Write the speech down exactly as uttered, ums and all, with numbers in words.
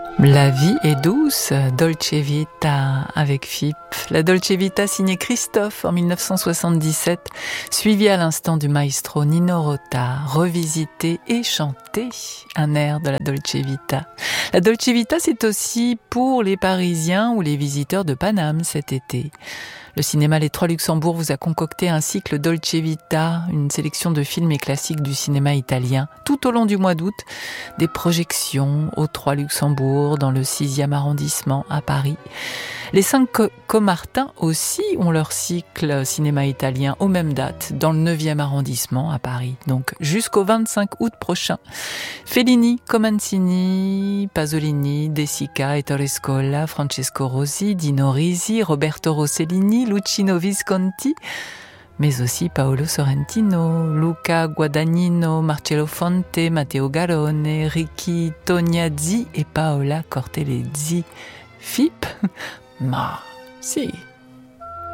La vie est douce, Dolce Vita avec F I P. La Dolce Vita signée Christophe en dix-neuf cent soixante-dix-sept, suivie à l'instant du maestro Nino Rota, revisité et chanté, un air de la Dolce Vita. La Dolce Vita, c'est aussi pour les Parisiens ou les visiteurs de Paname cet été. Le cinéma Les Trois Luxembourg vous a concocté un cycle Dolce Vita, une sélection de films et classiques du cinéma italien, tout au long du mois d'août, des projections aux Trois Luxembourg, dans le sixième arrondissement à Paris. Les cinq Comartins aussi ont leur cycle cinéma italien aux mêmes dates, dans le neuvième arrondissement à Paris, donc jusqu'au vingt-cinq août prochain. Fellini, Comencini, Pasolini, De Sica, Ettore Scola, Francesco Rosi, Dino Risi, Roberto Rossellini, Luchino Visconti, mais aussi Paolo Sorrentino, Luca Guadagnino, Marcello Fonte, Matteo Garrone, Ricky Tognazzi et Paola Cortellesi. F I P? Ma, si.